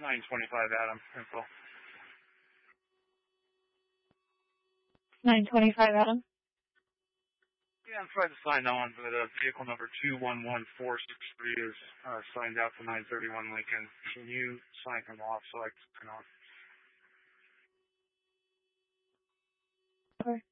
925 Adam, info. 925 Adam? Yeah, I'm trying to sign on, but vehicle number 211463 is signed out to 931 Lincoln. Can you sign him off so I can turn off? Okay.